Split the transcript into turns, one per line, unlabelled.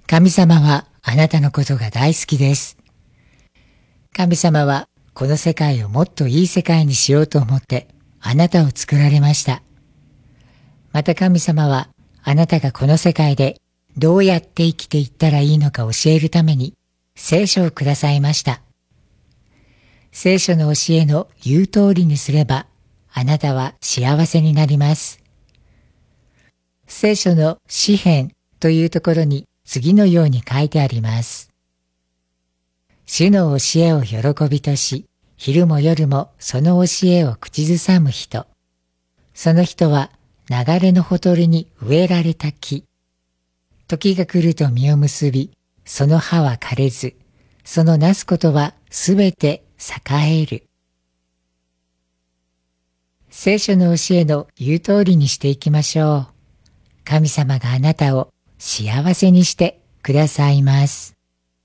神様はあなたのことが大好きです。神様はこの世界をもっといい世界にしようと思ってあなたを作られました。また神様はあなたがこの世界でどうやって生きていったらいいのか教えるために聖書をくださいました。聖書の教えの言う通りにすればあなたは幸せになります。聖書の詩編というところに次のように書いてあります。主の教えを喜びとし、昼も夜もその教えを口ずさむ人。その人は流れのほとりに植えられた木。時が来ると実を結び、その葉は枯れず、そのなすことはすべて栄える。聖書の教えの言う通りにしていきましょう。神様があなたを幸せにしてくださいます。